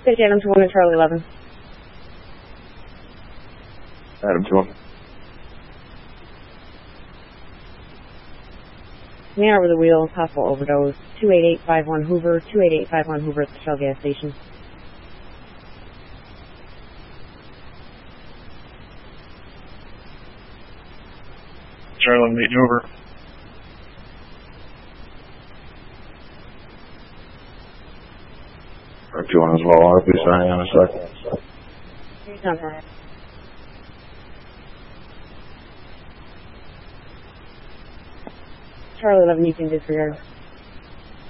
Stage Adam 2-1 and Charlie 11. Adam 2-1. Man over the wheel, possible overdose. 28851 Hoover, 28851 Hoover at the Shell gas station. Charlie 11 meeting over. Mark 2-1 as well. I'll be signing on a sec. He's on her. Charlie 11, you can disregard.